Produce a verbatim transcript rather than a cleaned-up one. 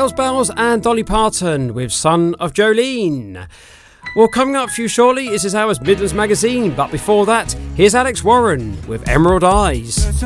Bells Bells and Dolly Parton with Son of Jolene. Well, coming up for you shortly is this hour's Midlands Magazine, but before that, here's Alex Warren with Emerald Eyes.